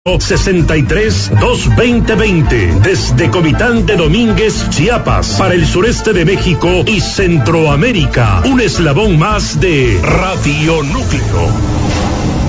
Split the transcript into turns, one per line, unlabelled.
63-220-20 desde Comitán de Domínguez, Chiapas, para el sureste de México y Centroamérica. Un eslabón más de Radio Núcleo.